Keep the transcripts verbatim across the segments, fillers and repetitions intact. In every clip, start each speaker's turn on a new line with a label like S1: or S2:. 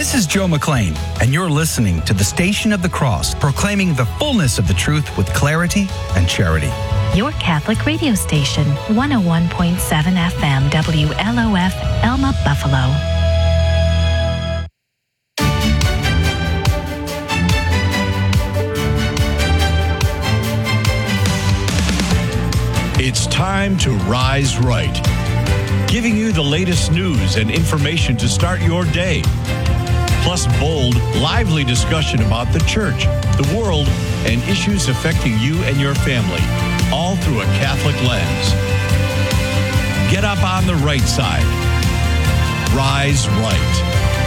S1: This is Joe McLean, and you're listening to the Station of the Cross, proclaiming the fullness of the truth with clarity and charity.
S2: Your Catholic radio station, one oh one point seven F M, W L O F, Elma, Buffalo.
S3: It's time to rise right, giving you the latest news and information to start your day. Plus bold, lively discussion about the church, the world, and issues affecting you and your family, all through a Catholic lens. Get up on the right side. Rise right.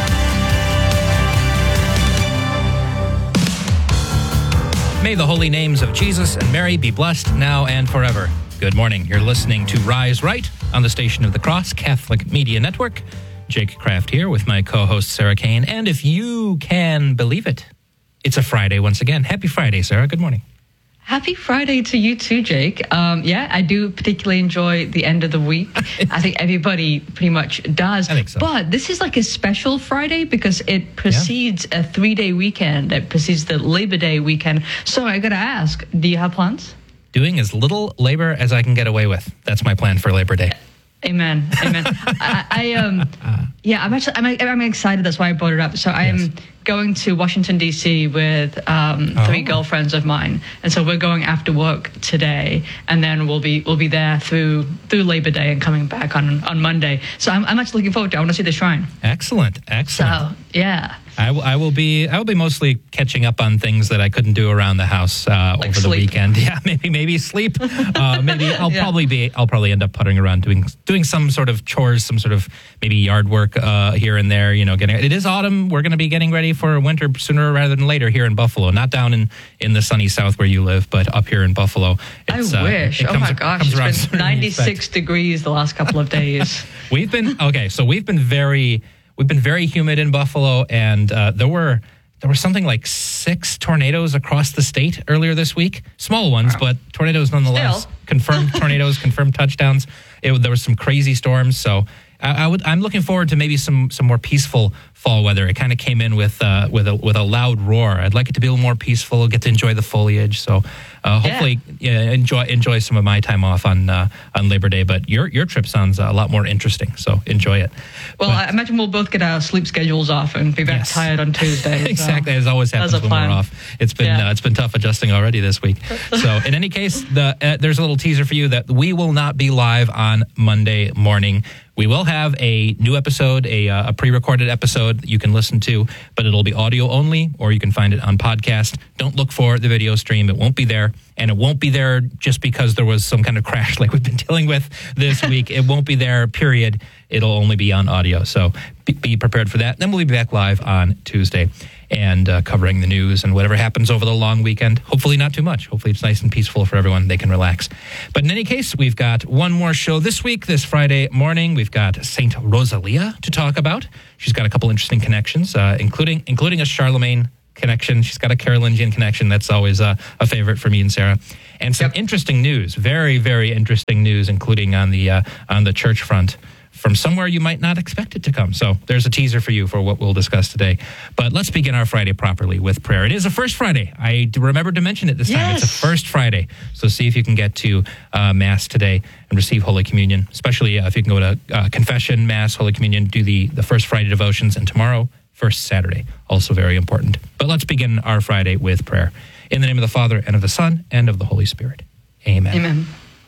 S4: May the holy names of Jesus and Mary be blessed now and forever. Good morning. You're listening to Rise Right on the Station of the Cross Catholic Media Network. Jake Kraft here with my co-host Sarah Kane. And if you can believe it, it's a Friday once again. Happy Friday, Sarah. Good morning.
S5: Happy Friday to you too, Jake. Um, yeah, I do particularly enjoy the end of the week. I think everybody pretty much does.
S4: I think so.
S5: But this is like a special Friday because it precedes yeah. a three-day weekend. It precedes the Labor Day weekend. So I got to ask, do you have plans?
S4: Doing as little labor as I can get away with. That's my plan for Labor Day.
S5: Amen. Amen. I, I um, yeah, I'm actually, I'm, I'm excited. That's why I brought it up. So I'm yes. going to Washington, D C with um, oh. three girlfriends of mine. And so we're going after work today. And then we'll be, we'll be there through, through Labor Day and coming back on, on Monday. So I'm, I'm actually looking forward to it. I want to see the shrine.
S4: Excellent. Excellent.
S5: So, yeah.
S4: I, w- I will be I will be mostly catching up on things that I couldn't do around the house uh,
S5: like
S4: over
S5: sleep.
S4: the weekend. Yeah, maybe maybe sleep. Uh, maybe I'll yeah. probably be I'll probably end up puttering around doing doing some sort of chores, some sort of maybe yard work uh, here and there. You know, getting it is autumn. We're going to be getting ready for winter sooner rather than later here in Buffalo. Not down in, in the sunny south where you live, but up here in Buffalo.
S5: It's, I wish. Uh, it oh my gosh, it's been ninety-six degrees the last couple of days.
S4: We've been okay. So we've been very. We've been very humid in Buffalo, and uh, there were there were something like six tornadoes across the state earlier this week. Small ones, wow. but tornadoes nonetheless.
S5: Still.
S4: Confirmed tornadoes, confirmed touchdowns. It, there were some crazy storms, so I, I would, I'm looking forward to maybe some some more peaceful fall weather. It kind of came in with uh, with a with a loud roar. I'd like it to be a little more peaceful, get to enjoy the foliage. So uh, hopefully, yeah. Yeah, enjoy enjoy some of my time off on uh, on Labor Day. But your your trip sounds a lot more interesting. So enjoy it.
S5: Well, but, I imagine we'll both get our sleep schedules off and be back yes. tired on Tuesday.
S4: Exactly,
S5: so
S4: as always happens when
S5: plan.
S4: we're off. It's been
S5: yeah.
S4: uh, it's been tough adjusting already this week. So in any case, the uh, there's a little teaser for you that we will not be live on Monday morning. We will have a new episode, a, uh, a pre-recorded episode that you can listen to, but it'll be audio only, or you can find it on podcast. Don't look for the video stream. It won't be there, and it won't be there just because there was some kind of crash like we've been dealing with this week. It won't be there, period. It'll only be on audio, so be, be prepared for that. Then we'll be back live on Tuesday and uh, covering the news and whatever happens over the long weekend. Hopefully not too much. Hopefully it's nice and peaceful for everyone. They can relax. But in any case, we've got one more show this week, this Friday morning. We've got Saint Rosalia to talk about. She's got a couple interesting connections, uh, including including a Charlemagne connection. She's got a Carolingian connection. That's always uh, a favorite for me and Sarah. And some yep. interesting news, very, very interesting news, including on the uh, on the church front, from somewhere you might not expect it to come. So there's a teaser for you for what we'll discuss today. But let's begin our Friday properly with prayer. It is a first Friday. I remembered to mention it this time.
S5: Yes.
S4: It's a first Friday. So see if you can get to uh, Mass today and receive Holy Communion, especially uh, if you can go to uh, confession, Mass, Holy Communion, do the, the first Friday devotions, and tomorrow, first Saturday. Also very important. But let's begin our Friday with prayer. In the name of the Father, and of the Son, and of the Holy Spirit. Amen.
S5: Amen.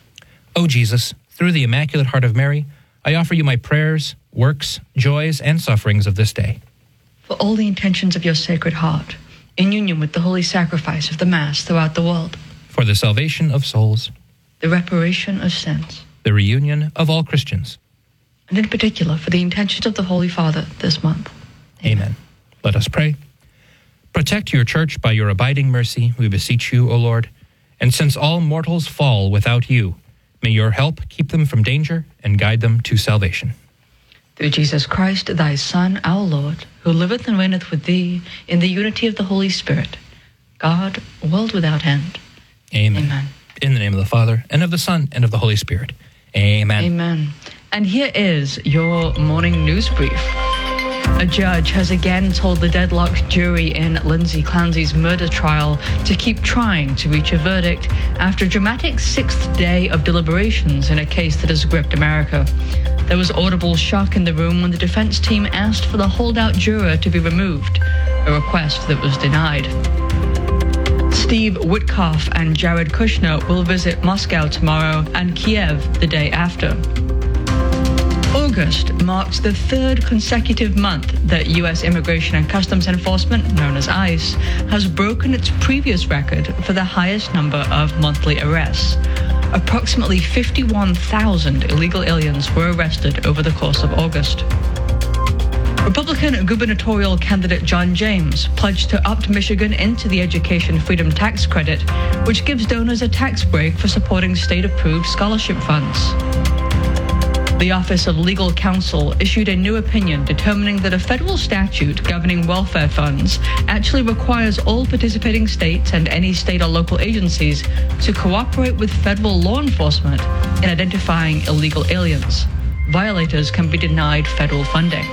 S4: O Jesus, through the Immaculate Heart of Mary, I offer you my prayers, works, joys, and sufferings of this day.
S5: For all the intentions of your Sacred Heart, in union with the holy sacrifice of the Mass throughout the world.
S4: For the salvation of souls.
S5: The reparation of sins.
S4: The reunion of all Christians.
S5: And in particular, for the intentions of the Holy Father this month.
S4: Amen. Amen. Let us pray. Protect your church by your abiding mercy, we beseech you, O Lord. And since all mortals fall without you, may your help keep them from danger and guide them to salvation.
S5: Through Jesus Christ, thy Son, our Lord, who liveth and reigneth with thee in the unity of the Holy Spirit, God, world without end.
S4: Amen.
S5: Amen.
S4: In the name of the Father, and of the Son, and of the Holy Spirit. Amen.
S5: Amen. And here is your morning news brief. A judge has again told the deadlocked jury in Lindsay Clancy's murder trial to keep trying to reach a verdict after a dramatic sixth day of deliberations in a case that has gripped America. There was audible shock in the room when the defense team asked for the holdout juror to be removed, a request that was denied. Steve Witkoff and Jared Kushner will visit Moscow tomorrow and Kiev the day after. August marked the third consecutive month that U S Immigration and Customs Enforcement, known as ICE, has broken its previous record for the highest number of monthly arrests. Approximately fifty-one thousand illegal aliens were arrested over the course of August. Republican gubernatorial candidate John James pledged to opt Michigan into the Education Freedom Tax Credit, which gives donors a tax break for supporting state-approved scholarship funds. The Office of Legal Counsel issued a new opinion determining that a federal statute governing welfare funds actually requires all participating states and any state or local agencies to cooperate with federal law enforcement in identifying illegal aliens. Violators can be denied federal funding.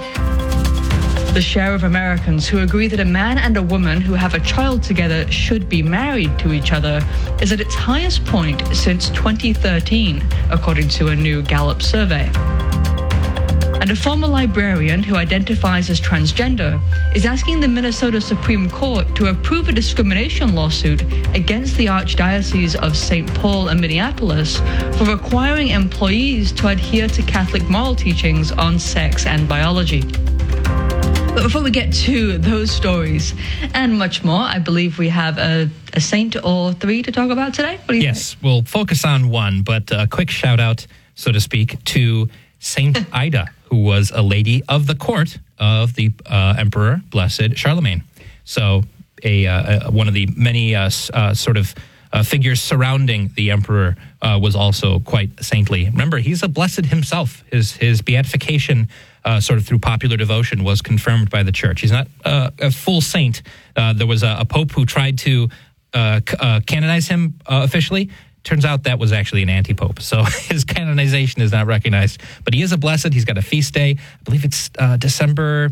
S5: The share of Americans who agree that a man and a woman who have a child together should be married to each other is at its highest point since twenty thirteen, according to a new Gallup survey. And a former librarian who identifies as transgender is asking the Minnesota Supreme Court to approve a discrimination lawsuit against the Archdiocese of Saint Paul and Minneapolis for requiring employees to adhere to Catholic moral teachings on sex and biology. But before we get to those stories and much more, I believe we have a, a saint or three to talk about today. What do you
S4: yes,
S5: think?
S4: We'll focus on one, but a quick shout out, so to speak, to Saint Ida, who was a lady of the court of the uh, Emperor Blessed Charlemagne. So a, uh, one of the many uh, uh, sort of uh, figures surrounding the emperor uh, was also quite saintly. Remember, he's a blessed himself. His, his beatification Uh, sort of through popular devotion was confirmed by the church. He's not uh, a full saint. Uh, there was a, a pope who tried to uh, c- uh, canonize him uh, officially. Turns out that was actually an anti-pope. So his canonization is not recognized. But he is a blessed. He's got a feast day. I believe it's uh, December.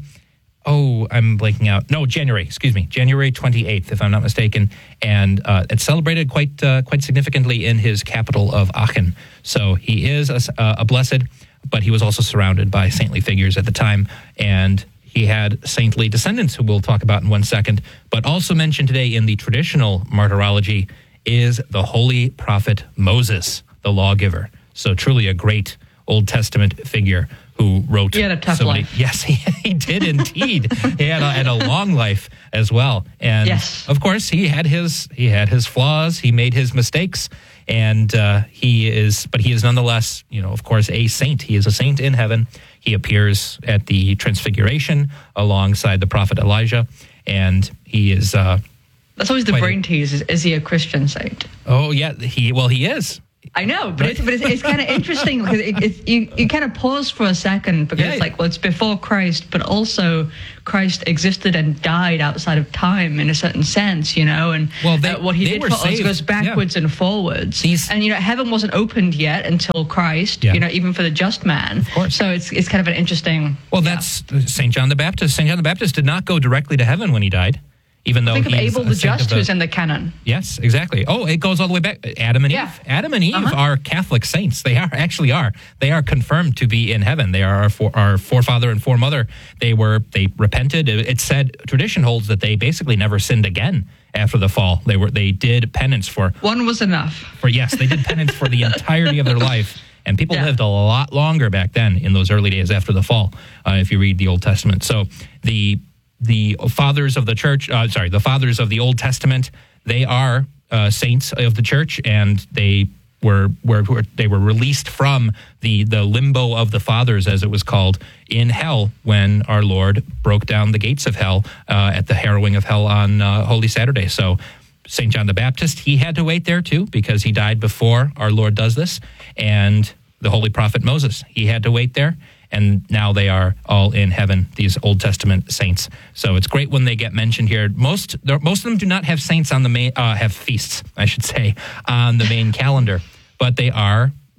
S4: Oh, I'm blanking out. No, January, excuse me. January twenty-eighth, if I'm not mistaken. And uh, it's celebrated quite uh, quite significantly in his capital of Aachen. So he is a, a blessed, but he was also surrounded by saintly figures at the time, and he had saintly descendants, who we'll talk about in one second. But also mentioned today in the traditional martyrology is the holy prophet Moses, the lawgiver. So truly a great Old Testament figure who wrote...
S5: He had a tough
S4: so many,
S5: life.
S4: Yes, he, he did indeed. He had a, had a long life as well. And
S5: yes.
S4: Of course, he had his he had his flaws. He made his mistakes. And uh, he is, but he is nonetheless, you know, of course, a saint. He is a saint in heaven. He appears at the Transfiguration alongside the prophet Elijah, and he is. Uh,
S5: That's always the brain tease: is, is he a Christian saint?
S4: Oh yeah, he well he is.
S5: I know, but it's, but it's, it's kind of interesting because it, it, you you kind of pause for a second because
S4: yeah.
S5: it's like, well, it's before Christ, but also Christ existed and died outside of time in a certain sense, you know, and
S4: well, they,
S5: uh, what he
S4: they
S5: did
S4: were
S5: for us
S4: saved.
S5: goes backwards
S4: yeah.
S5: and forwards.
S4: These,
S5: and you know, heaven wasn't opened yet until Christ,
S4: yeah.
S5: you know, even for the just man.
S4: Of course.
S5: So it's it's kind of an interesting.
S4: Well,
S5: yeah.
S4: that's Saint John the Baptist. Saint John the Baptist did not go directly to heaven when he died. Even though
S5: Think of
S4: he's
S5: Abel
S4: a
S5: the
S4: saint
S5: Just,
S4: of the,
S5: who's in the canon.
S4: Yes, exactly. Oh, it goes all the way back. Adam and
S5: Yeah.
S4: Eve. Adam and Eve
S5: Uh-huh.
S4: are Catholic saints. They are actually are. They are confirmed to be in heaven. They are our, for, our forefather and foremother. They were. They repented. It, it said tradition holds that they basically never sinned again after the fall. They were. They did penance for.
S5: One was enough.
S4: For yes, they did penance for the entirety of their life. And people
S5: Yeah.
S4: lived a lot longer back then in those early days after the fall. Uh, if you read the Old Testament, so the. The fathers of the church, uh, sorry, the fathers of the Old Testament, they are uh, saints of the church, and they were, were were they were released from the the limbo of the fathers, as it was called, in hell when our Lord broke down the gates of hell uh, at the harrowing of hell on uh, Holy Saturday. So Saint John the Baptist, he had to wait there too because he died before our Lord does this, and the holy prophet Moses, he had to wait there. And now they are all in heaven, these Old Testament saints. So it's great when they get mentioned here. Most most of them do not have saints on the main, uh, have feasts, I should say, on the main calendar. But they are,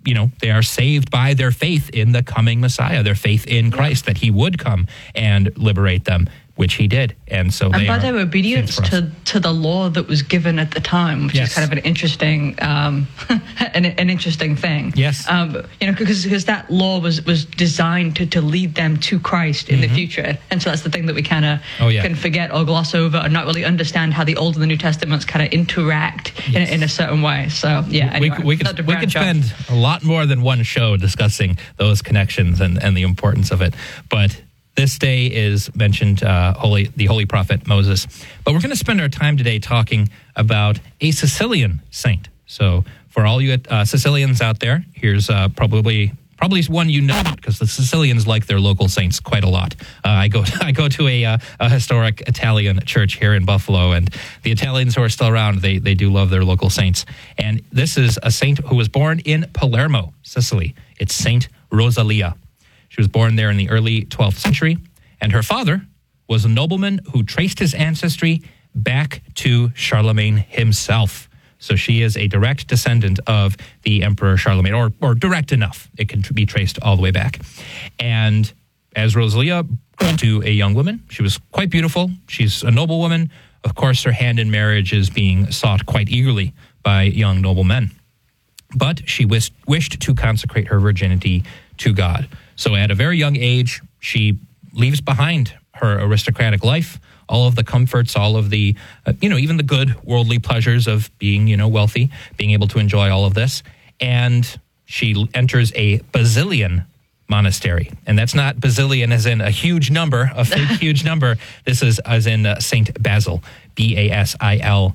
S4: you know, they are saved by their faith in the coming Messiah, their faith in Christ, that he would come and liberate them, which he did. And so
S5: and
S4: they
S5: by
S4: are
S5: their obedience to, to the law that was given at the time, which
S4: Yes.
S5: is kind of an interesting um, an, an interesting thing.
S4: Yes.
S5: Um, you know, because because that law was, was designed to, to lead them to Christ in
S4: Mm-hmm.
S5: the future. And so that's the thing that we kind of
S4: Oh, yeah.
S5: can forget or gloss over or not really understand how the Old and the New Testaments kind of interact
S4: Yes.
S5: in, in a certain way. So, yeah,
S4: we,
S5: anyway,
S4: we could
S5: Doctor
S4: we
S5: Brown
S4: could
S5: Josh.
S4: spend a lot more than one show discussing those connections and, and the importance of it. But this day is mentioned uh, holy the holy prophet Moses. But we're going to spend our time today talking about a Sicilian saint. So for all you uh, Sicilians out there, here's uh, probably probably one you know, because the Sicilians like their local saints quite a lot. Uh, I go I go to a, uh, a historic Italian church here in Buffalo, and the Italians who are still around, they they do love their local saints. And this is a saint who was born in Palermo, Sicily. It's Saint Rosalia. She was born there in the early twelfth century, and her father was a nobleman who traced his ancestry back to Charlemagne himself. So she is a direct descendant of the Emperor Charlemagne, or, or direct enough. It can be traced all the way back. And as Rosalia grew to a young woman, she was quite beautiful. She's a noble woman. Of course, her hand in marriage is being sought quite eagerly by young noblemen. But she wished, wished to consecrate her virginity to God. So at a very young age, she leaves behind her aristocratic life, all of the comforts, all of the, uh, you know, even the good worldly pleasures of being, you know, wealthy, being able to enjoy all of this. And she enters a Basilian monastery. And that's not Basilian as in a huge number, a fake huge number. This is as in uh, Saint Basil, B A S I L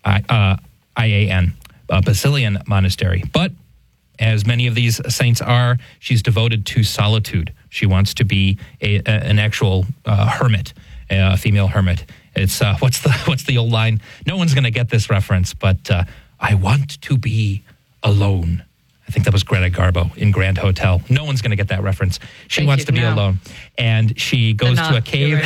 S4: I A N, a Basilian monastery. But as many of these saints are, she's devoted to solitude. She wants to be a, a, an actual uh, hermit, a female hermit. It's uh, what's the what's the old line? No one's going to get this reference, but uh, I want to be alone. I think that was Greta Garbo in Grand Hotel. No one's going to get that reference. She
S5: Thank
S4: wants
S5: you.
S4: to be
S5: No.
S4: alone, and she goes
S5: Enough.
S4: to a cave.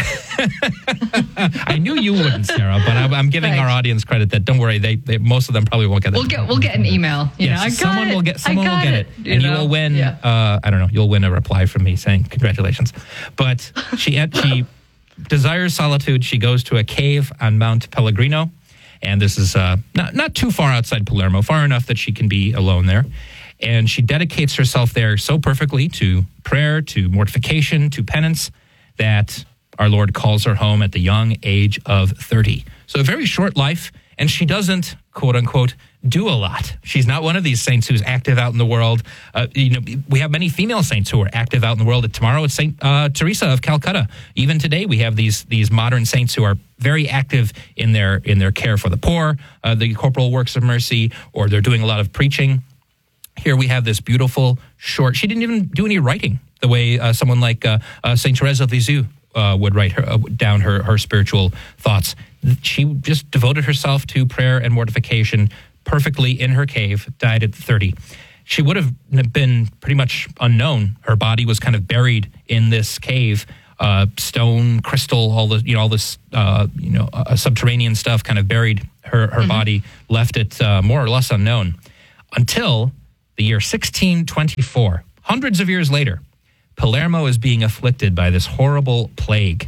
S5: Right.
S4: I knew you wouldn't, Sarah, but I'm, I'm giving
S5: Thanks.
S4: our audience credit that don't worry, they, they most of them probably won't get that.
S5: We'll get we'll get an email. You
S4: Yes,
S5: know, I got
S4: someone
S5: it.
S4: will get
S5: I
S4: someone will
S5: got
S4: get it,
S5: you
S4: and you
S5: know?
S4: will win.
S5: Yeah.
S4: Uh, I don't know. You'll win a reply from me saying congratulations. But she she desires solitude. She goes to a cave on Mount Pellegrino, and this is uh, not not too far outside Palermo, far enough that she can be alone there. And she dedicates herself there so perfectly to prayer, to mortification, to penance, that our Lord calls her home at the young age of thirty. So a very short life, and she doesn't, quote unquote, do a lot. She's not one of these saints who's active out in the world. Uh, you know, we have many female saints who are active out in the world. Tomorrow it's Saint uh, Teresa of Calcutta. Even today we have these these modern saints who are very active in their in their care for the poor, uh, the corporal works of mercy, or they're doing a lot of preaching. Here we have this beautiful, short, she didn't even do any writing the way uh, someone like uh, uh, Saint Therese of Lisieux uh, would write her, uh, down her, her spiritual thoughts. She just devoted herself to prayer and mortification perfectly in her cave, died at thirty. She would have been pretty much unknown. Her body was kind of buried in this cave, uh, stone, crystal, all the, you know, all this, uh, you know, uh, subterranean stuff kind of buried her, her mm-hmm. body, left it uh, more or less unknown until the year sixteen twenty-four, hundreds of years later. Palermo is being afflicted by this horrible plague,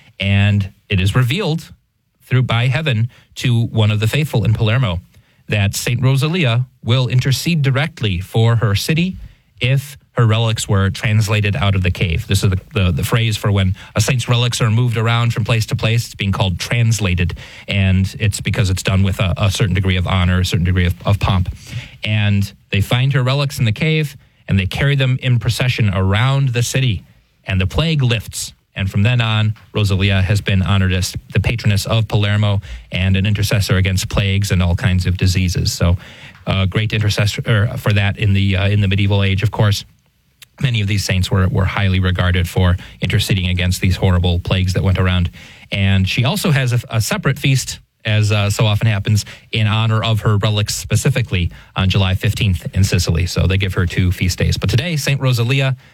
S4: and it is revealed through by heaven to one of the faithful in Palermo that Saint Rosalia will intercede directly for her city if her relics were translated out of the cave. This is the, the, the phrase for when a saint's relics are moved around from place to place. It's being called translated, and it's because it's done with a, a certain degree of honor, a certain degree of, of pomp. And they find her relics in the cave, and they carry them in procession around the city, and the plague lifts. And from then on, Rosalia has been honored as the patroness of Palermo and an intercessor against plagues and all kinds of diseases. So, a uh, great intercessor for that in the uh, in the medieval age, of course. Many of these saints were, were highly regarded for interceding against these horrible plagues that went around. And she also has a, a separate feast, as uh, so often happens, in honor of her relics specifically on July fifteenth in Sicily. So they give her two feast days. But today, Saint Rosalia,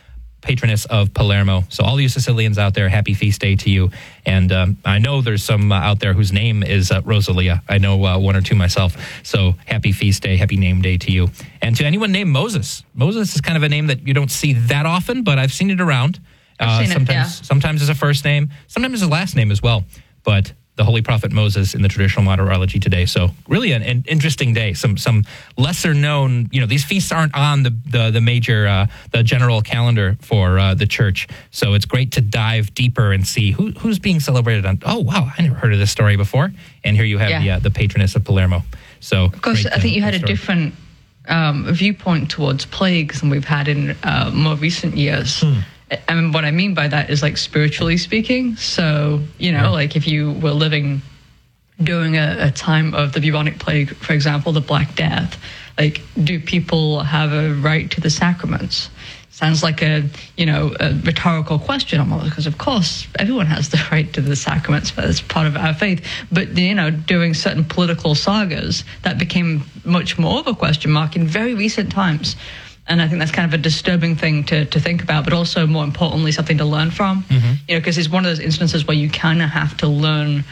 S4: patroness of Palermo. So all you Sicilians out there, happy feast day to you. And um, I know there's some uh, out there whose name is uh, Rosalia. I know uh, one or two myself. So happy feast day, happy name day to you. And to anyone named Moses. Moses is kind of a name that you don't see that often, but I've seen it around. Uh,
S5: seen
S4: sometimes,
S5: it, yeah.
S4: sometimes as a first name, sometimes as a last name as well. But the Holy Prophet Moses in the traditional martyrology today. So really an, an interesting day. Some some lesser known, you know, these feasts aren't on the the, the major, uh, the general calendar for uh, the church. So it's great to dive deeper and see who who's being celebrated on. Oh, wow, I never heard of this story before. And here you have
S5: yeah.
S4: the, uh, the patroness of Palermo. So
S5: of course, I think you had a
S4: story.
S5: different um, viewpoint towards plagues than we've had in uh, more recent years. Hmm. I mean, what I mean by that is like spiritually speaking. So, you know, yeah. like if you were living during a, a time of the bubonic plague, for example, the Black Death, like do people have a right to the sacraments? Sounds like a, you know, a rhetorical question almost, because of course everyone has the right to the sacraments, but it's part of our faith. But, you know, during certain political sagas, that became much more of a question mark in very recent times. And I think that's kind of a disturbing thing to, to think about, but also more importantly, something to learn from. Mm-hmm. You know, because it's one of those instances where you kind of have to learn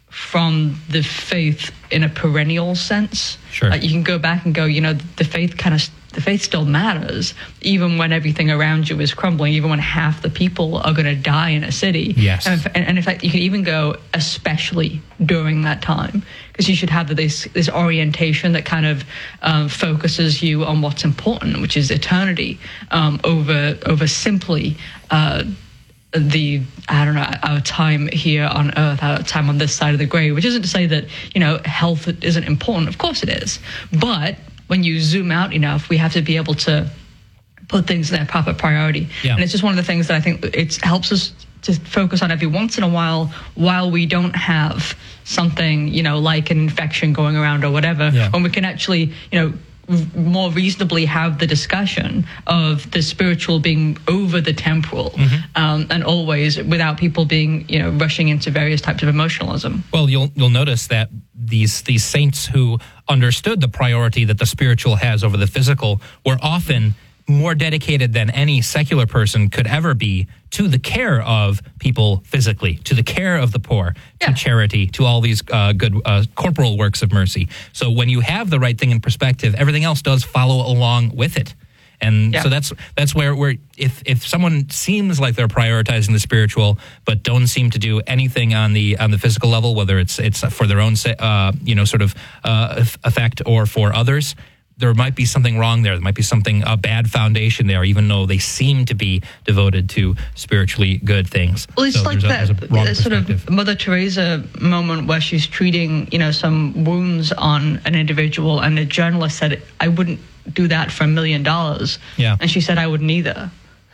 S5: from the faith in a perennial sense.
S4: Sure.
S5: Like you can go back and go, you know, the faith kind of the faith still matters, even when everything around you is crumbling, even when half the people are going to die in a city.
S4: Yes.
S5: And, and in fact, you can even go, especially during that time, because you should have this this orientation that kind of um, focuses you on what's important, which is eternity, um, over over simply uh, the, I don't know, our time here on earth, our time on this side of the grave, which isn't to say that, you know, health isn't important. Of course it is. But when you zoom out enough, we have to be able to put things in their proper priority. Yeah. And it's just one of the things that I think it helps us to focus on every once in a while, while we don't have something, you know, like an infection going around or whatever, yeah. when we can actually, you know, more reasonably have the discussion of the spiritual being over the temporal, mm-hmm. um, and always without people being, you know, rushing into various types of emotionalism.
S4: Well, you'll you'll notice that these these saints who understood the priority that the spiritual has over the physical were often more dedicated than any secular person could ever be to the care of people physically, to the care of the poor, to yeah. charity, to all these uh, good uh, corporal works of mercy. So when you have the right thing in perspective, everything else does follow along with it. And yeah. so that's that's where where if if someone seems like they're prioritizing the spiritual but don't seem to do anything on the on the physical level, whether it's it's for their own uh, you know sort of uh, effect or for others, there might be something wrong there. There might be something, a bad foundation there, even though they seem to be devoted to spiritually good things.
S5: Well, it's
S4: so
S5: like
S4: there's
S5: that
S4: a, there's a
S5: sort of Mother Teresa moment where she's treating, you know, some wounds on an individual, and a journalist said, I wouldn't do that for a million dollars.
S4: Yeah.
S5: And she said, I wouldn't either.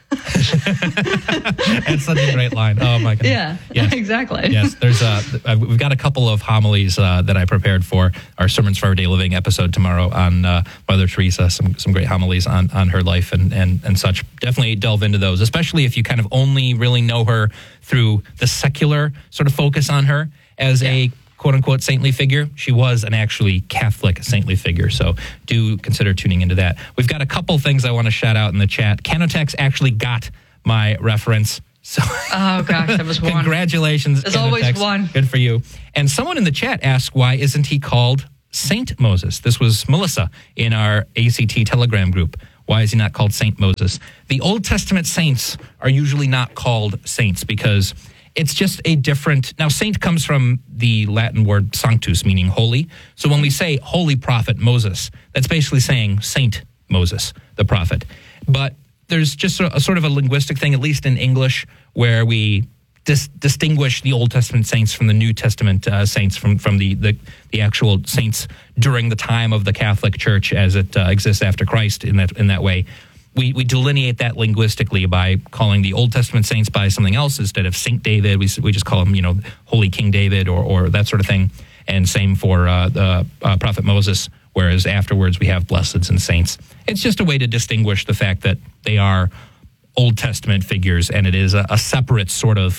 S4: That's such a great line. Oh my goodness.
S5: Yeah,
S4: yes.
S5: exactly.
S4: Yes, there's a. We've got a couple of homilies uh, that I prepared for our Sermons for Everyday Living episode tomorrow on uh, Mother Teresa. Some some great homilies on, on her life and, and and such. Definitely delve into those, especially if you kind of only really know her through the secular sort of focus on her as yeah. a quote-unquote saintly figure. She was an actually Catholic saintly figure, so do consider tuning into that. We've got a couple things I want to shout out in the chat. Canotex actually got my reference. So
S5: oh gosh, that was one.
S4: Congratulations.
S5: There's always
S4: Canotex.
S5: one.
S4: Good for you. And someone in the chat asked, why isn't he called Saint Moses? This was Melissa in our A C T Telegram group. Why is he not called Saint Moses? The Old Testament saints are usually not called saints because it's just a different... Now, saint comes from the Latin word sanctus, meaning holy. So when we say holy prophet Moses, that's basically saying Saint Moses, the prophet. But there's just a, a sort of a linguistic thing, at least in English, where we dis- distinguish the Old Testament saints from the New Testament uh, saints, from, from the, the, the actual saints during the time of the Catholic Church as it uh, exists after Christ in that in that way. We we delineate that linguistically by calling the Old Testament saints by something else instead of Saint David. We we just call him, you know, Holy King David or or that sort of thing. And same for uh, the uh, Prophet Moses, whereas afterwards we have blesseds and saints. It's just a way to distinguish the fact that they are Old Testament figures, and it is a, a separate sort of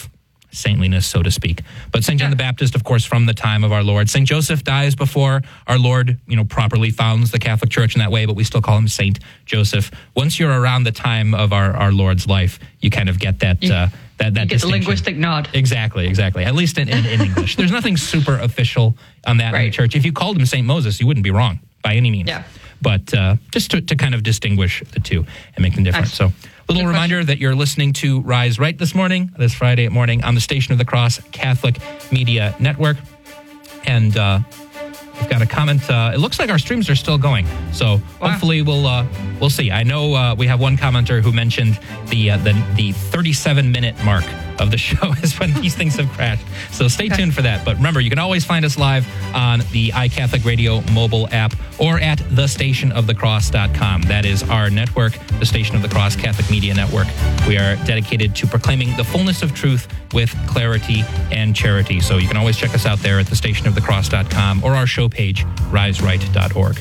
S4: saintliness, so to speak. But Saint John the Baptist, of course, from the time of our Lord. Saint Joseph dies before our Lord, you know, properly founds the Catholic Church in that way, but we still call him Saint Joseph. Once you're around the time of our, our Lord's life, you kind of get that
S5: you,
S4: uh, that that
S5: you get the linguistic nod.
S4: Exactly, exactly. At least in, in, in English. There's nothing super official on that
S5: right.
S4: in the church. If you called him Saint Moses, you wouldn't be wrong by any means.
S5: Yeah.
S4: But uh, just to, to kind of distinguish the two and make them different.
S5: Nice.
S4: So, little
S5: Good
S4: reminder
S5: question.
S4: that you're listening to Rise Right this morning, this Friday morning, on the Station of the Cross Catholic Media Network. And uh, we've got a comment. Uh, it looks like our streams are still going. So
S5: wow.
S4: hopefully we'll uh, we'll see. I know uh, we have one commenter who mentioned the uh, the the thirty-seven minute mark of the show is when these things have crashed. So stay okay. tuned for that. But remember, you can always find us live on the iCatholic Radio mobile app or at the station of the cross dot com. That is our network, the Station of the Cross Catholic Media Network. We are dedicated to proclaiming the fullness of truth with clarity and charity. So you can always check us out there at the station of the cross dot com or our show page, rise right dot org.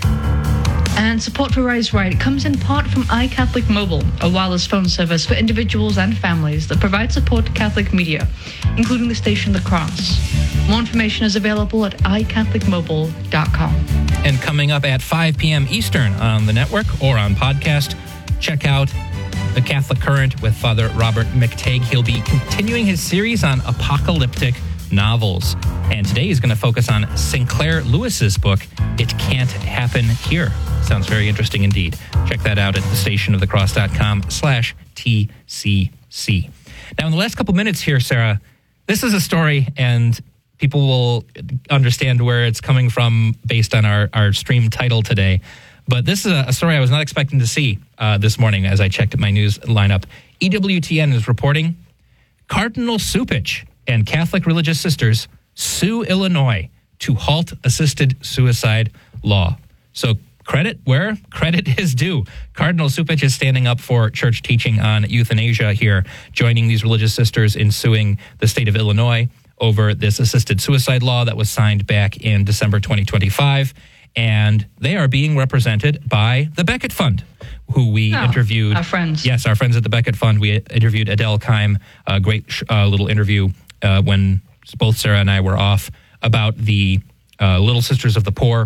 S5: And support for Rise Right comes in part from iCatholic Mobile, a wireless phone service for individuals and families that provides support to Catholic media, including the Station of the Cross. More information is available at i catholic mobile dot com.
S4: And coming up at five p.m. Eastern on the network or on podcast, check out The Catholic Current with Father Robert McTague. He'll be continuing his series on apocalyptic novels. And today he's going to focus on Sinclair Lewis's book, It Can't Happen Here. Sounds very interesting indeed. Check that out at the station of the cross dot com slash T C C. Now, in the last couple minutes here, Sarah, this is a story, and people will understand where it's coming from based on our, our stream title today. But this is a story I was not expecting to see uh, this morning as I checked my news lineup. E W T N is reporting Cardinal Cupich and Catholic religious sisters sue Illinois to halt assisted suicide law. So credit where credit is due. Cardinal Cupich is standing up for church teaching on euthanasia here, joining these religious sisters in suing the state of Illinois over this assisted suicide law that was signed back in December twenty twenty-five. And they are being represented by the Becket Fund, who we oh, interviewed.
S5: Our friends.
S4: Yes, our friends at the Becket Fund. We interviewed Adele Keim, a great uh, little interview uh, when both Sarah and I were off, about the uh, Little Sisters of the Poor,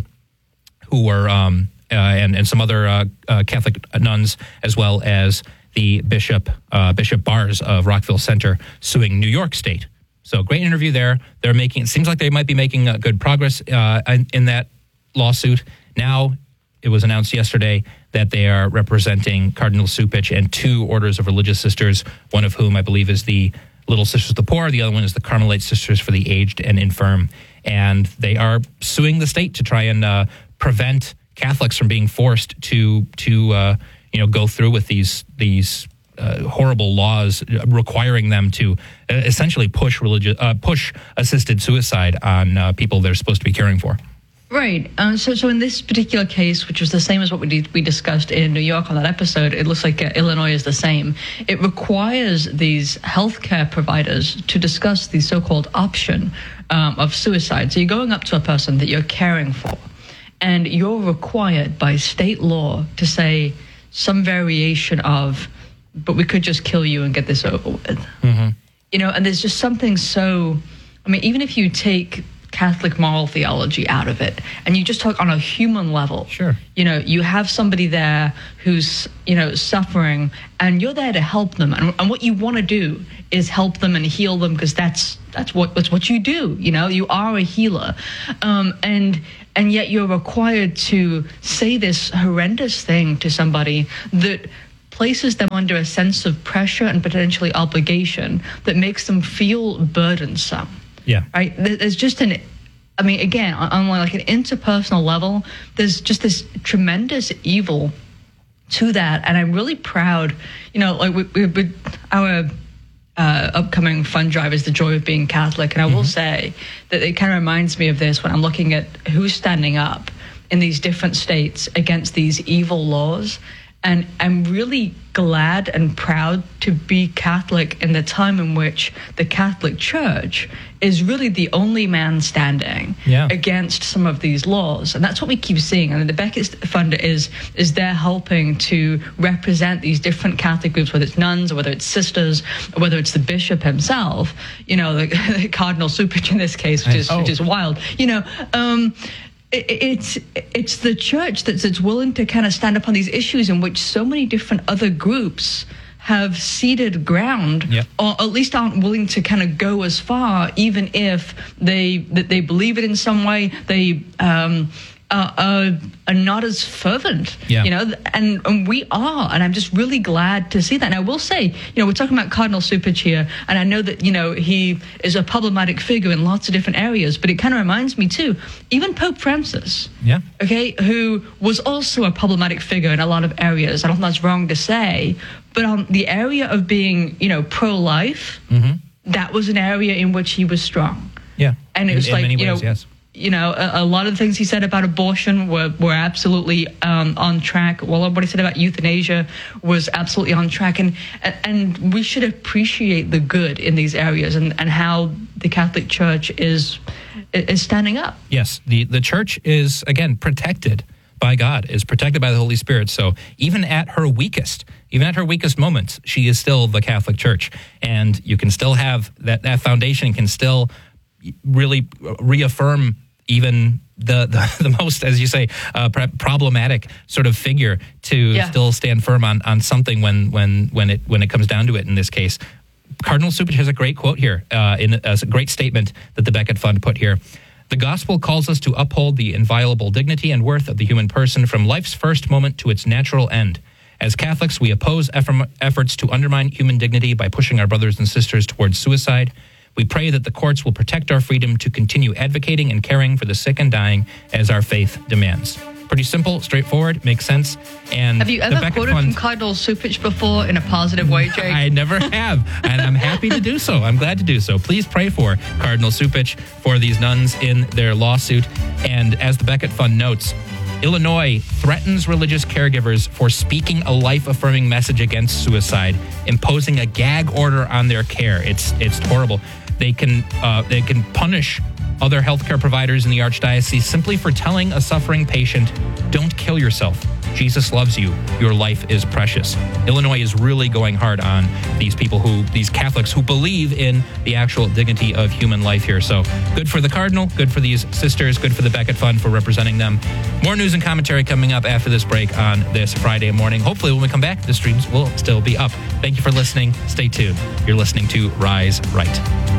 S4: who were, um, uh, and, and some other uh, uh, Catholic nuns, as well as the Bishop, uh, Bishop Bars of Rockville Center, suing New York State. So great interview there. They're making, it seems like they might be making uh, good progress uh, in, in that lawsuit. Now, it was announced yesterday that they are representing Cardinal Cupich and two orders of religious sisters, one of whom I believe is the Little Sisters of the Poor, the other one is the Carmelite Sisters for the Aged and Infirm. And they are suing the state to try and uh, prevent Catholics from being forced to to uh, you know go through with these these uh, horrible laws requiring them to uh, essentially push religious uh, push assisted suicide on uh, people they're supposed to be caring for.
S5: Right. Uh, so, so in this particular case, which was the same as what we did, we discussed in New York on that episode, it looks like uh, Illinois is the same. It requires these healthcare providers to discuss the so-called option um, of suicide. So you're going up to a person that you're caring for, and you're required by state law to say some variation of, but we could just kill you and get this over with.
S4: Mm-hmm.
S5: You know, and there's just something so, I mean, even if you take Catholic moral theology out of it, and you just talk on a human level.
S4: Sure.
S5: You know, you have somebody there who's, you know, suffering, and you're there to help them. And, and what you want to do is help them and heal them, because that's that's what that's what you do. You know, you are a healer, um, and and yet you're required to say this horrendous thing to somebody that places them under a sense of pressure and potentially obligation that makes them feel burdensome.
S4: Yeah.
S5: Right. There's just an, I mean, again, on, on like an interpersonal level, there's just this tremendous evil to that. And I'm really proud, you know, like we, we, we our uh, upcoming fund drive is The Joy of Being Catholic. And I mm-hmm. will say that it kind of reminds me of this when I'm looking at who's standing up in these different states against these evil laws. And I'm really glad and proud to be Catholic in the time in which the Catholic Church is really the only man standing
S4: yeah.
S5: against some of these laws. And that's what we keep seeing. And the Becket Fund is is there helping to represent these different Catholic groups, whether it's nuns or whether it's sisters or whether it's the bishop himself, you know, the, the Cardinal Cupich in this case, which is,
S4: oh.
S5: which is wild, you know, um, It's it's the church that's, that's willing to kind of stand up on these issues in which so many different other groups have ceded ground,
S4: yep.
S5: or at least aren't willing to kind of go as far, even if they that they believe it in some way. They um, are, are, are not as fervent,
S4: yeah.
S5: you know, and, and we are. And I'm just really glad to see that. And I will say, you know, we're talking about Cardinal Cupich here, and I know that, you know, he is a problematic figure in lots of different areas, but it kind of reminds me too, even Pope Francis,
S4: yeah,
S5: okay, who was also a problematic figure in a lot of areas. I don't think that's wrong to say, but on the area of being, you know, pro-life,
S4: mm-hmm.
S5: that was an area in which he was strong.
S4: Yeah,
S5: and it was
S4: in,
S5: like,
S4: in many
S5: you
S4: ways,
S5: know,
S4: yes.
S5: you know, a, a lot of the things he said about abortion were, were absolutely um, on track. Well, what he said about euthanasia was absolutely on track. And and we should appreciate the good in these areas and, and how the Catholic Church is is standing up.
S4: Yes, the, the church is, again, protected by God, is protected by the Holy Spirit. So even at her weakest, even at her weakest moments, she is still the Catholic Church. And you can still have that, that foundation can still really reaffirm even the, the, the most, as you say, uh, problematic sort of figure to
S5: yeah.
S4: still stand firm on, on something when when when it when it comes down to it. In this case, Cardinal Cupich has a great quote here, uh, in a, a great statement that the Becket Fund put here. The gospel calls us to uphold the inviolable dignity and worth of the human person from life's first moment to its natural end. As Catholics, we oppose effort, efforts to undermine human dignity by pushing our brothers and sisters towards suicide. We pray that the courts will protect our freedom to continue advocating and caring for the sick and dying as our faith demands. Pretty simple, straightforward, makes sense. And
S5: have you ever quoted Fund, from Cardinal Cupich before in a positive way, Jake?
S4: I never have, and I'm happy to do so. I'm glad to do so. Please pray for Cardinal Cupich, for these nuns in their lawsuit. And as the Becket Fund notes, Illinois threatens religious caregivers for speaking a life-affirming message against suicide, imposing a gag order on their care. It's it's horrible. They can uh, they can punish other healthcare providers in the Archdiocese simply for telling a suffering patient, "Don't kill yourself. Jesus loves you. Your life is precious." Illinois is really going hard on these people who, these Catholics who believe in the actual dignity of human life here. So good for the Cardinal, good for these sisters, good for the Becket Fund for representing them. More news and commentary coming up after this break on this Friday morning. Hopefully when we come back, the streams will still be up. Thank you for listening. Stay tuned. You're listening to Rise Right.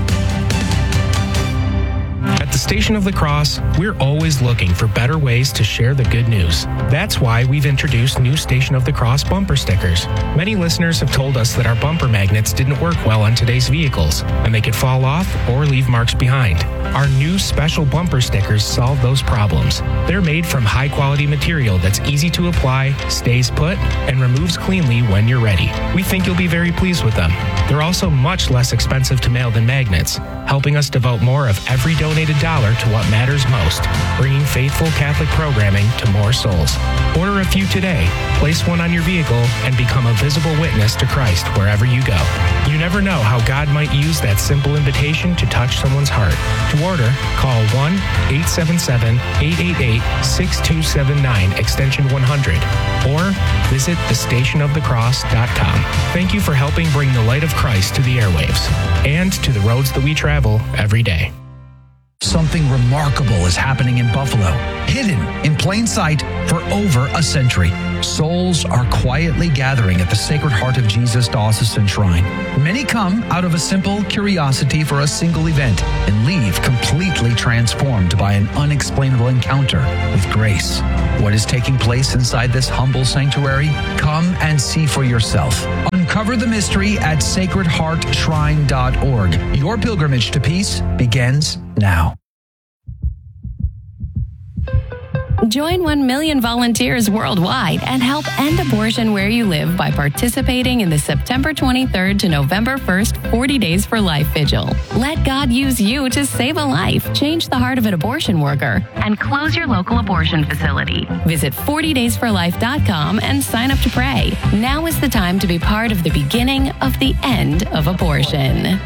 S6: At the Station of the Cross, we're always looking for better ways to share the good news. That's why we've introduced new Station of the Cross bumper stickers. Many listeners have told us that our bumper magnets didn't work well on today's vehicles, and they could fall off or leave marks behind. Our new special bumper stickers solve those problems. They're made from high-quality material that's easy to apply, stays put, and removes cleanly when you're ready. We think you'll be very pleased with them. They're also much less expensive to mail than magnets, helping us devote more of every donated dollar to what matters most, bringing faithful Catholic programming to more souls. Order a few today, place one on your vehicle, and become a visible witness to Christ wherever you go. You never know how God might use that simple invitation to touch someone's heart. To order, call one eight seven seven, eight eight eight, six two seven nine, extension one hundred, or visit the station of the cross dot com. Thank you for helping bring the light of Christ to the airwaves and to the roads that we travel every day.
S1: Something remarkable is happening in Buffalo, hidden in plain sight for over a century. Souls are quietly gathering at the Sacred Heart of Jesus Diocesan Shrine. Many come out of a simple curiosity for a single event and leave completely transformed by an unexplainable encounter with grace. What is taking place inside this humble sanctuary? Come and see for yourself. Uncover the mystery at sacred heart shrine dot org. Your pilgrimage to peace begins now.
S7: Join one million volunteers worldwide and help end abortion where you live by participating in the September twenty-third to November first forty Days for Life Vigil. Let God use you to save a life, change the heart of an abortion worker, and close your local abortion facility. Visit forty days for life dot com and sign up to pray. Now is the time to be part of the beginning of the end of abortion.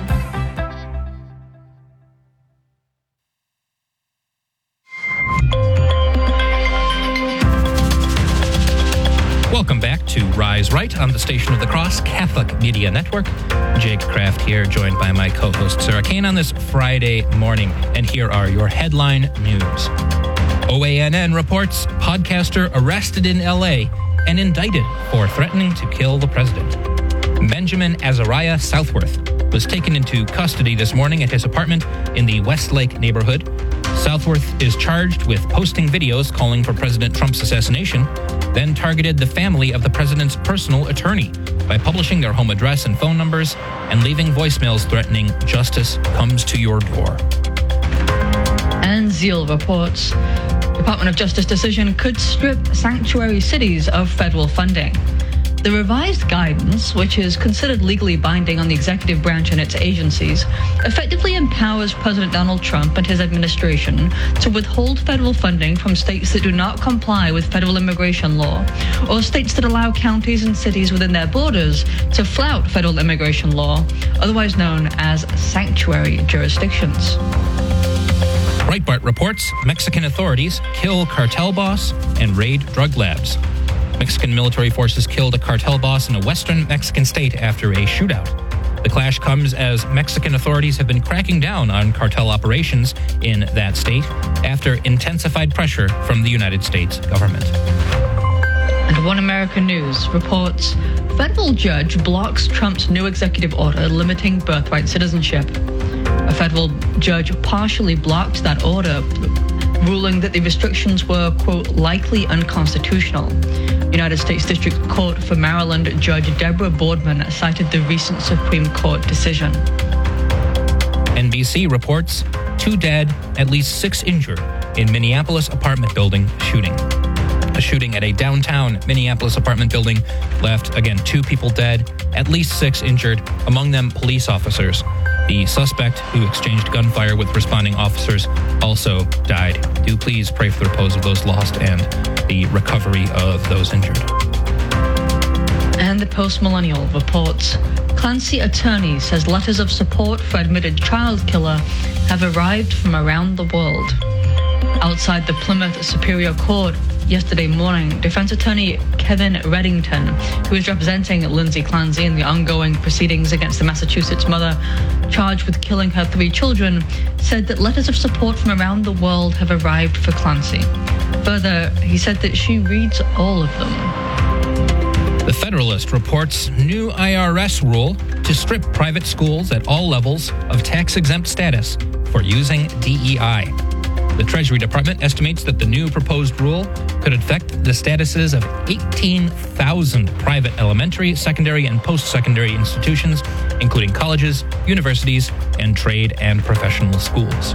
S4: Welcome back to Rise Right on the Station of the Cross Catholic Media Network. Jake Kraft here, joined by my co-host Sarah Kane on this Friday morning. And here are your headline news. O A N N reports podcaster arrested in L A and indicted for threatening to kill the president. Benjamin Azariah Southworth was taken into custody this morning at his apartment in the Westlake neighborhood. Southworth is charged with posting videos calling for President Trump's assassination, then targeted the family of the president's personal attorney by publishing their home address and phone numbers and leaving voicemails threatening justice comes to your door.
S5: And Zeal reports Department of Justice decision could strip sanctuary cities of federal funding. The revised guidance, which is considered legally binding on the executive branch and its agencies, effectively empowers President Donald Trump and his administration to withhold federal funding from states that do not comply with federal immigration law, or states that allow counties and cities within their borders to flout federal immigration law, otherwise known as sanctuary jurisdictions.
S4: Breitbart reports Mexican authorities kill cartel boss and raid drug labs. Mexican military forces killed a cartel boss in a western Mexican state after a shootout. The clash comes as Mexican authorities have been cracking down on cartel operations in that state after intensified pressure from the United States government.
S5: And One American News reports federal judge blocks Trump's new executive order limiting birthright citizenship. A federal judge partially blocked that order, ruling that the restrictions were, quote, likely unconstitutional. United States District Court for Maryland Judge Deborah Boardman cited the recent Supreme Court decision.
S4: N B C reports two dead, at least six injured in Minneapolis apartment building shooting. A shooting at a downtown Minneapolis apartment building left, again, two people dead, at least six injured, among them police officers. The suspect, who exchanged gunfire with responding officers, also died. Do please pray for the repose of those lost and the recovery of those injured.
S5: And the Post-Millennial reports Clancy attorney says letters of support for admitted child killer have arrived from around the world. Outside the Plymouth Superior Court yesterday morning, defense attorney Kevin Reddington, who is representing Lindsay Clancy in the ongoing proceedings against the Massachusetts mother charged with killing her three children, said that letters of support from around the world have arrived for Clancy. Further, he said that she reads all of them.
S4: The Federalist reports new I R S rule to strip private schools at all levels of tax-exempt status for using D E I. The Treasury Department estimates that the new proposed rule could affect the statuses of eighteen thousand private elementary, secondary, and post-secondary institutions, including colleges, universities, and trade and professional schools.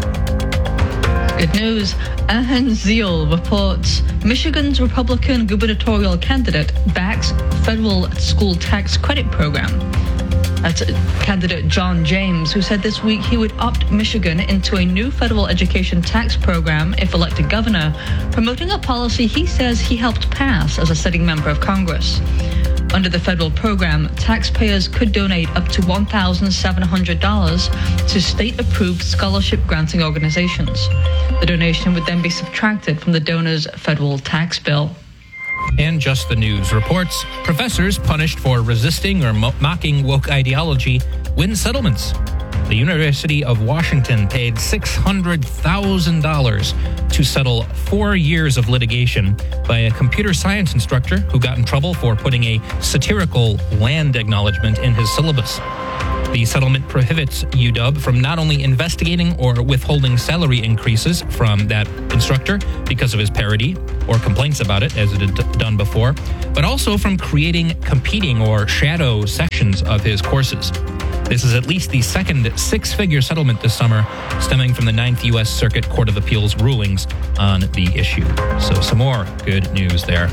S5: Good news. Ahan Zeal reports Michigan's Republican gubernatorial candidate backs federal school tax credit program. That's candidate John James, who said this week he would opt Michigan into a new federal education tax program if elected governor, promoting a policy he says he helped pass as a sitting member of Congress. Under the federal program, taxpayers could donate up to one thousand seven hundred dollars to state-approved scholarship-granting organizations. The donation would then be subtracted from the donor's federal tax bill.
S4: And Just the News reports professors punished for resisting or mo- mocking woke ideology win settlements. The University of Washington paid six hundred thousand dollars to settle four years of litigation by a computer science instructor who got in trouble for putting a satirical land acknowledgement in his syllabus. The settlement prohibits U W from not only investigating or withholding salary increases from that instructor because of his parody or complaints about it, as it had d- done before, but also from creating competing or shadow sections of his courses. This is at least the second six-figure settlement this summer, stemming from the Ninth U S Circuit Court of Appeals rulings on the issue. So some more good news there.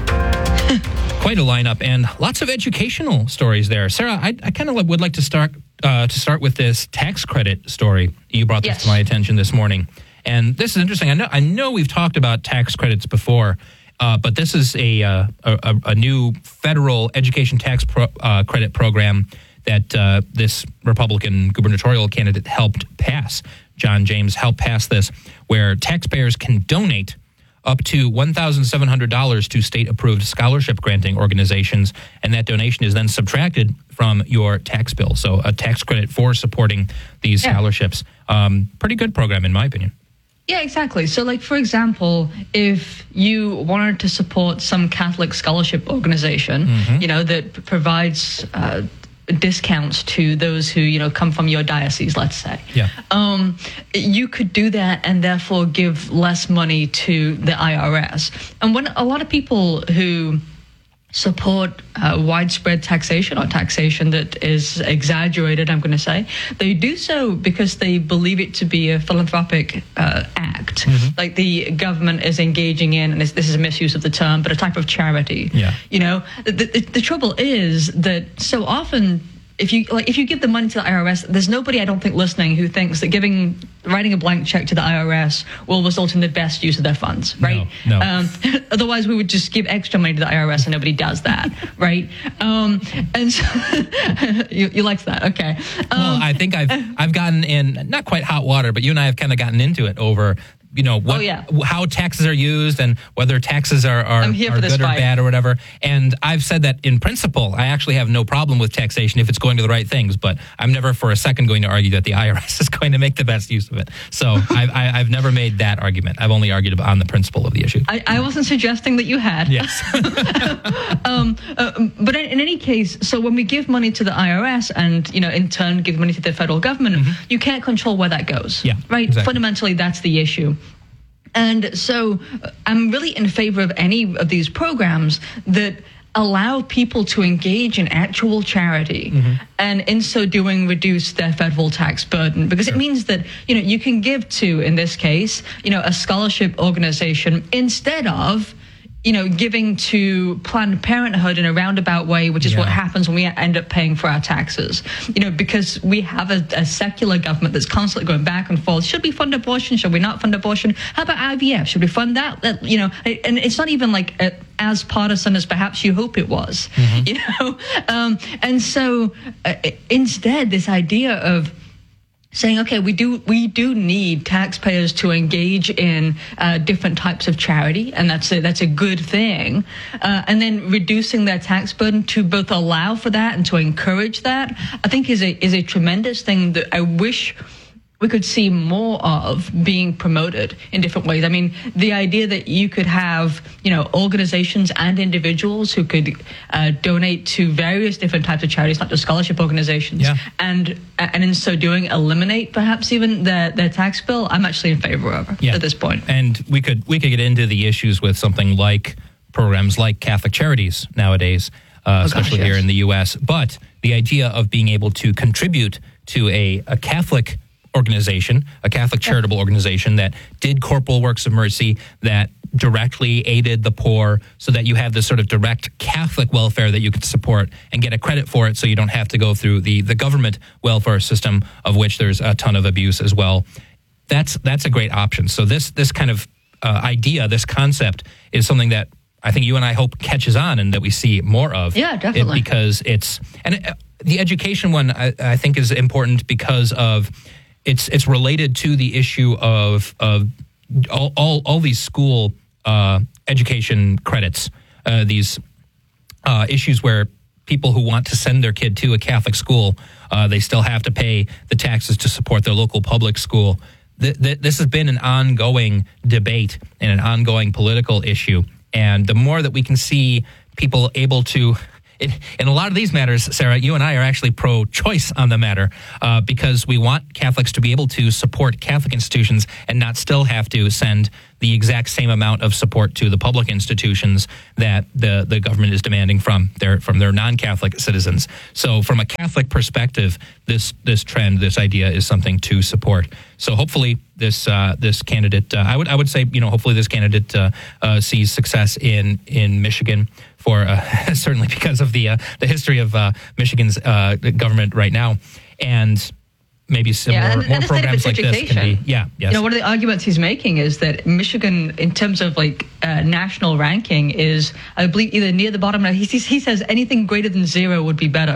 S4: Quite a lineup and lots of educational stories there. Sarah, I, I kind of would like to start uh, to start with this tax credit story. You brought this
S5: yes.
S4: to my attention this morning. And this is interesting. I know I know we've talked about tax credits before, uh, but this is a, uh, a a new federal education tax pro, uh, credit program that uh, this Republican gubernatorial candidate helped pass. John James helped pass this, where taxpayers can donate up to one thousand seven hundred dollars to state-approved scholarship-granting organizations, and that donation is then subtracted from your tax bill. So a tax credit for supporting these
S5: Yeah.
S4: scholarships. Um, pretty good program, in my opinion.
S5: Yeah, exactly. So, like, for example, if you wanted to support some Catholic scholarship organization, mm-hmm. you know, that p- provides uh, discounts to those who, you know, come from your diocese, let's say.
S4: Yeah.
S5: Um, you could do that and therefore give less money to the I R S. And when a lot of people who support uh, widespread taxation or taxation that is exaggerated, I'm going to say, they do so because they believe it to be a philanthropic uh, act. Mm-hmm. Like the government is engaging in, and this, this is a misuse of the term, but a type of charity.
S4: Yeah.
S5: You know, the, the, the trouble is that so often, if you like, if you give the money to the I R S, there's nobody, I don't think, listening who thinks that giving, writing a blank check to the I R S will result in the best use of their funds, right?
S4: No, no.
S5: Um, otherwise, we would just give extra money to the I R S, and nobody does that, right? Um, and so you, you liked that, okay? Um,
S4: Well, I think I've I've gotten in not quite hot water, but you and I have kind of gotten into it over. You know what?
S5: Oh, yeah.
S4: How taxes are used and whether taxes are are,
S5: I'm here
S4: are
S5: for this
S4: good or
S5: fight.
S4: bad or whatever. And I've said that in principle, I actually have no problem with taxation if it's going to the right things. But I'm never for a second going to argue that the I R S is going to make the best use of it. So I've, I, I've never made that argument. I've only argued on the principle of the issue.
S5: I, I wasn't suggesting that you had.
S4: Yes.
S5: um, uh, but in, in any case, so when we give money to the I R S and, you know, in turn give money to the federal government, mm-hmm. you can't control where that goes.
S4: Yeah,
S5: right?
S4: Exactly.
S5: Fundamentally, that's the issue. And so uh, I'm really in favor of any of these programs that allow people to engage in actual charity mm-hmm. and in so doing reduce their federal tax burden, because sure. it means that, you know, you can give to, in this case, you know, a scholarship organization instead of, you know, giving to Planned Parenthood in a roundabout way, which is yeah. what happens when we end up paying for our taxes. You know, because we have a, a secular government that's constantly going back and forth. Should we fund abortion? Should we not fund abortion? How about I V F? Should we fund that? that you know, and it's not even like a, as partisan as perhaps you hope it was. Mm-hmm. You know, um, and so uh, instead, this idea of saying, okay, we do we do need taxpayers to engage in uh, different types of charity, and that's a, that's a good thing. Uh, and then reducing their tax burden to both allow for that and to encourage that, I think is a is a tremendous thing that I wish we could see more of being promoted in different ways. I mean, the idea that you could have, you know, organizations and individuals who could uh, donate to various different types of charities, not just scholarship organizations,
S4: yeah.
S5: and and in so doing eliminate perhaps even their, their tax bill, I'm actually in favor of it yeah. at this point.
S4: And we could we could get into the issues with something like programs like Catholic Charities nowadays, uh,
S5: oh,
S4: especially
S5: gosh,
S4: here
S5: yes.
S4: in the U S. But the idea of being able to contribute to a, a Catholic organization, a Catholic charitable yeah. organization that did corporal works of mercy, that directly aided the poor, so that you have this sort of direct Catholic welfare that you could support and get a credit for it, so you don't have to go through the, the government welfare system, of which there's a ton of abuse as well. That's that's a great option. So this this kind of uh, idea, this concept, is something that I think you and I hope catches on and that we see more of.
S5: Yeah, definitely.
S4: It, because it's and it, the education one I, I think is important because of it's it's related to the issue of of all all, all these school uh, education credits, uh, these uh, issues where people who want to send their kid to a Catholic school, uh, they still have to pay the taxes to support their local public school. Th- th- this has been an ongoing debate and an ongoing political issue. And the more that we can see people able to in, in a lot of these matters, Sarah, you and I are actually pro-choice on the matter uh, because we want Catholics to be able to support Catholic institutions and not still have to send the exact same amount of support to the public institutions that the, the government is demanding from their from their non-Catholic citizens. So from a Catholic perspective, this this trend, this idea is something to support. So hopefully this uh, this candidate, uh, I would I would say, you know, hopefully this candidate uh, uh, sees success in in Michigan for uh, certainly because of the uh, the history of uh, Michigan's uh, government right now, and maybe some
S5: yeah,
S4: more,
S5: and,
S4: more
S5: and
S4: programs like this can be. Yeah, yes.
S5: You know, one of the arguments he's making is that Michigan, in terms of like uh, national ranking, is I believe either near the bottom. He, he says anything greater than zero would be better.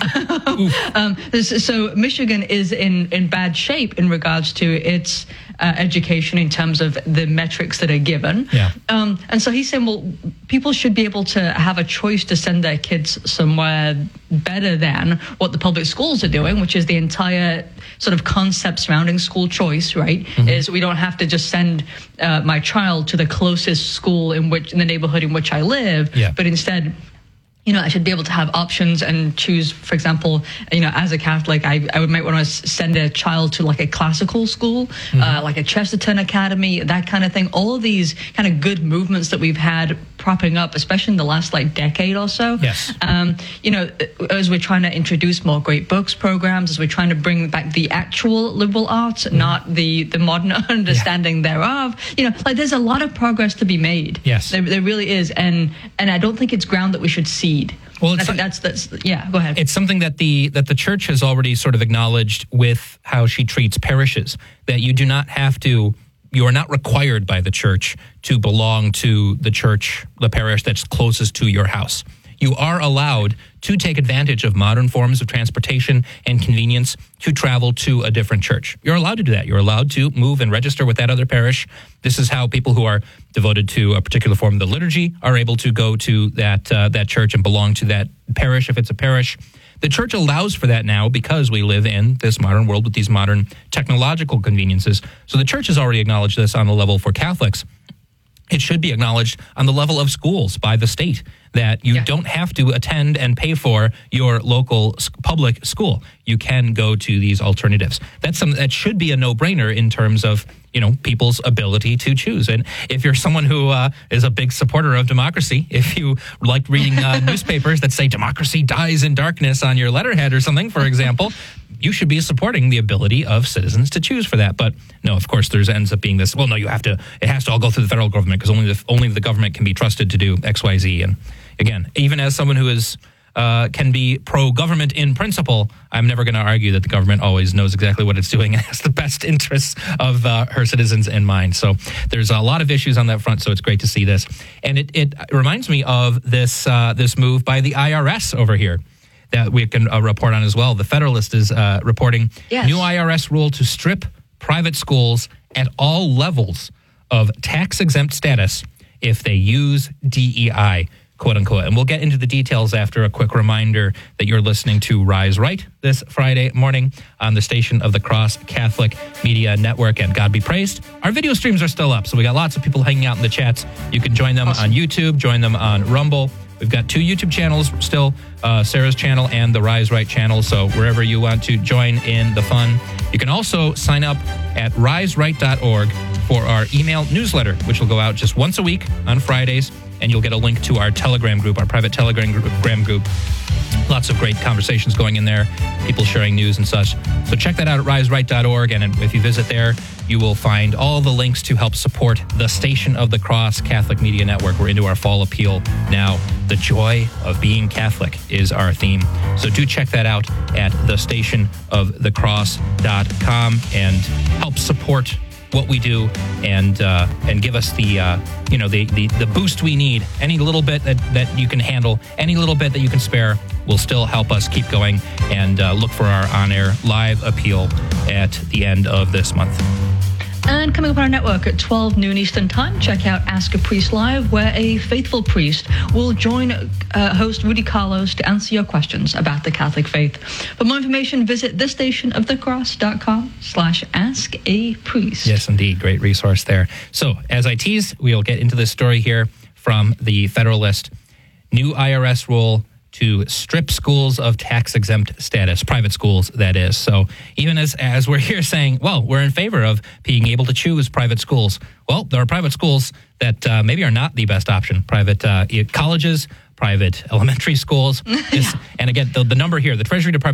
S5: um, so Michigan is in in bad shape in regards to its uh, education in terms of the metrics that are given.
S4: Yeah.
S5: Um, and so he's saying, well, people should be able to have a choice to send their kids somewhere better than what the public schools are doing, which is the entire sort of concept surrounding school choice, right? Mm-hmm. Is we don't have to just send uh, my child to the closest school in which in the neighborhood in which I live,
S4: yeah.
S5: but instead, you know, I should be able to have options and choose, for example, you know, as a Catholic, I, I would might want to send a child to like a classical school, mm-hmm. uh, like a Chesterton Academy, that kind of thing. All of these kind of good movements that we've had propping up, especially in the last like decade or so.
S4: Yes.
S5: Um, you know, as we're trying to introduce more great books programs, as we're trying to bring back the actual liberal arts, mm-hmm. not the, the modern understanding yeah. thereof. You know, like there's a lot of progress to be made.
S4: Yes.
S5: There, there really is. And, and I don't think it's ground that we should cede.
S4: Well,
S5: I think that's that's yeah. Go ahead.
S4: It's something that the that the church has already sort of acknowledged with how she treats parishes. That you do not have to, you are not required by the church to belong to the church, the parish that's closest to your house. You are allowed to take advantage of modern forms of transportation and convenience to travel to a different church. You're allowed to do that. You're allowed to move and register with that other parish. This is how people who are devoted to a particular form of the liturgy are able to go to that uh, that church and belong to that parish if it's a parish. The church allows for that now because we live in this modern world with these modern technological conveniences. So the church has already acknowledged this on the level for Catholics. It should be acknowledged on the level of schools by the state that you yeah. don't have to attend and pay for your local public school. You can go to these alternatives. That's something that should be a no-brainer in terms of, you know, people's ability to choose. And if you're someone who uh, is a big supporter of democracy, if you like reading uh, newspapers that say democracy dies in darkness on your letterhead or something, for example, you should be supporting the ability of citizens to choose for that. But no, of course, there's ends up being this, well, no, you have to, it has to all go through the federal government because only the, only the government can be trusted to do X, Y, Z. And again, even as someone who is uh, can be pro-government in principle, I'm never going to argue that the government always knows exactly what it's doing and has the best interests of uh, her citizens in mind. So there's a lot of issues on that front, so it's great to see this. And it, it reminds me of this uh, this move by the I R S over here that we can uh, report on as well. The Federalist is uh, reporting
S5: yes.
S4: new I R S rule to strip private schools at all levels of tax-exempt status if they use D E I, quote unquote. And we'll get into the details after a quick reminder that you're listening to Rise Right this Friday morning on the Station of the Cross Catholic Media Network. And God be praised, our video streams are still up. So we got lots of people hanging out in the chats. You can join them awesome. on YouTube, join them on Rumble. We've got two YouTube channels still, uh, Sarah's channel and the Rise Right channel. So wherever you want to join in the fun. You can also sign up at rise right dot org for our email newsletter, which will go out just once a week on Fridays. And you'll get a link to our Telegram group, our private Telegram group. Lots of great conversations going in there, people sharing news and such. So check that out at rise right dot org. And if you visit there, you will find all the links to help support the Station of the Cross Catholic Media Network. We're into our fall appeal now. The joy of being Catholic is our theme. So do check that out at the station of the cross dot com and help support what we do and uh, and give us the uh, you know the, the the boost we need. Any little bit that, that you can handle, any little bit that you can spare will still help us keep going and uh, look for our on-air live appeal at the end of this month.
S5: And coming up on our network at twelve noon Eastern Time, check out Ask a Priest Live, where a faithful priest will join uh, host Rudy Carlos to answer your questions about the Catholic faith. For more information, visit thestationofthecross.com slash ask a priest.
S4: Yes, indeed. Great resource there. So, as I teased, we'll get into this story here from the Federalist. New I R S rule to strip schools of tax-exempt status, private schools, that is. So even as, as we're here saying, well, we're in favor of being able to choose private schools, well, there are private schools that uh, maybe are not the best option. Private uh, colleges, private elementary schools. This, and again, the, the number here, the Treasury Department